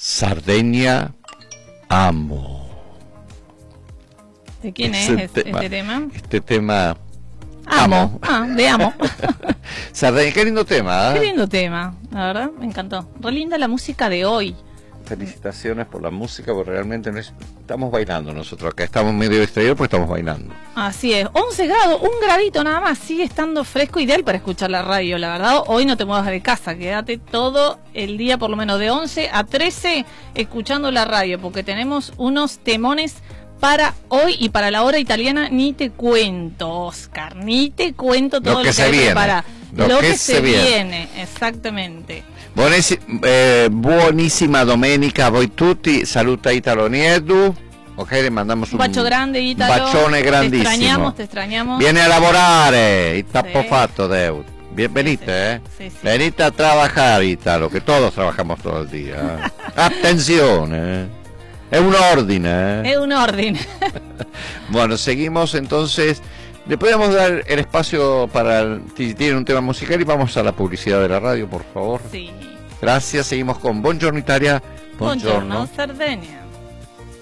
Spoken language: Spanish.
Sardegna, amo. ¿De quién es este tema? Este tema... Amo. De amo. Sardegna, qué lindo tema, ¿eh? Qué lindo tema, la verdad, me encantó. Re linda la música de hoy. Felicitaciones por la música, porque realmente estamos bailando nosotros acá. Estamos medio distraídos porque estamos bailando. Así es, 11 grados, un gradito nada más, sigue estando fresco, ideal para escuchar la radio, la verdad. Hoy no te muevas de casa, quédate todo el día, por lo menos de 11 a 13, escuchando la radio, porque tenemos unos temones para hoy y para la hora italiana. Ni te cuento, Oscar, ni te cuento todo lo que se viene. Lo que se viene, exactamente. Buonissima domenica a voi tutti, saluta Italo Niedu, ok, le mandamos un bacio grande, Italo, bacione grandissimo. Te extrañamos. Viene a lavorare, il tappo fatto, Deus. Venite, sí. Venite a trabajar, Italo, que todos trabajamos todo el día. Attenzione, es un orden. Es un orden. Bueno, seguimos entonces. Le podemos dar el espacio para si tienen un tema musical y vamos a la publicidad de la radio, por favor. Sí. Gracias, seguimos con Buongiorno Italia. Buongiorno Sardegna.